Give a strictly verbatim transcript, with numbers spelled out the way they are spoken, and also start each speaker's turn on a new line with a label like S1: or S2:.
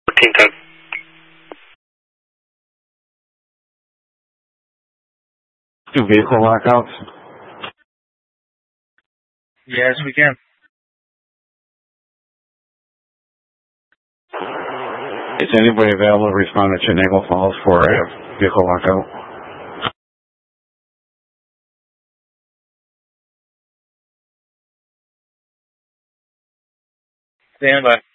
S1: fourteen ten.
S2: Do vehicle lockouts?
S3: Yes, we can.
S2: Is anybody available to respond to Chenango Falls for a vehicle lockout?
S3: Stand by.